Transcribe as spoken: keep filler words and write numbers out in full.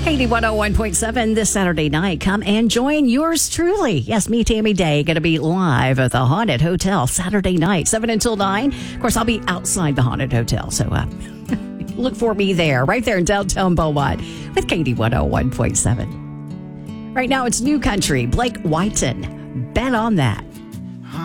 Katie one oh one point seven this Saturday night. Come and join yours truly. Yes, me, Tammy Day, going to be live at the Haunted Hotel Saturday night, seven until nine. Of course, I'll be outside the Haunted Hotel, so uh, look for me there, right there in downtown Beaumont with Katie one oh one point seven. Right now, it's New Country, Blake Whiten. Bet on that.